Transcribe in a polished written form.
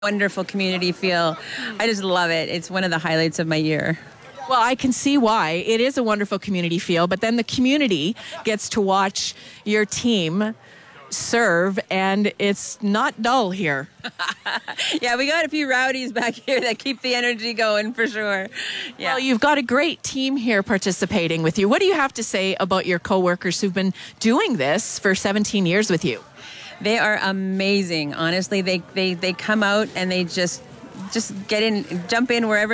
Wonderful community feel. I just love it. It's one of the highlights of my year. Well, I can see why. It is a wonderful community feel, but then the community gets to watch your team serve, and it's not dull here. Yeah, we got a few rowdies back here that keep the energy going for sure. Yeah. Well, you've got a great team here participating with you. What do you have to say about your coworkers who've been doing this for 17 years with you? They are amazing. Honestly, they come out and they just get in, jump in wherever